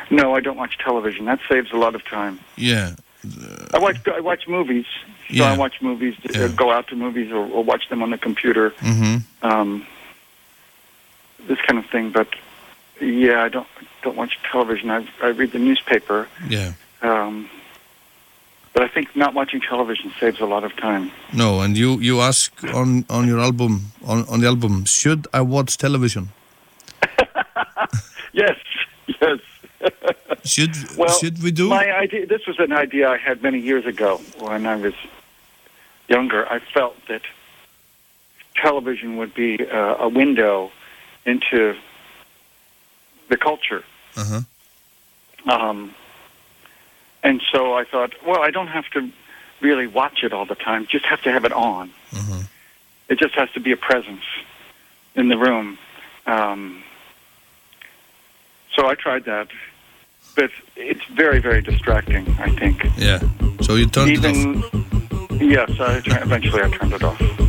No, I don't watch television. That saves a lot of time. Yeah. I watch movies. So Yeah. I watch movies, Yeah. go out to movies, or watch them on the computer. Mm-hmm. This kind of thing. But yeah, I don't watch television. I read the newspaper. Yeah. But I think not watching television saves a lot of time. No, and you ask on your album on the album, should I watch television? Yes. Should we do? My idea. This was an idea I had many years ago when I was younger. I felt that television would be a window into the culture. Uh-huh. And so I thought, well, I don't have to really watch it all the time. Just have to have it on. Uh-huh. It just has to be a presence in the room. So I tried that. But it's very, very distracting, I think. Yeah. So you turned it off. Yes, eventually I turned it off.